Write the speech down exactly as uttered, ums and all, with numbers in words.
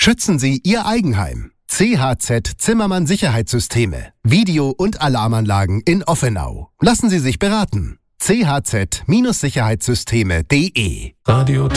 Schützen Sie Ihr Eigenheim. C H Z Zimmermann Sicherheitssysteme. Video- und Alarmanlagen in Offenau. Lassen Sie sich beraten. c h z Sicherheitssysteme punkt de Radio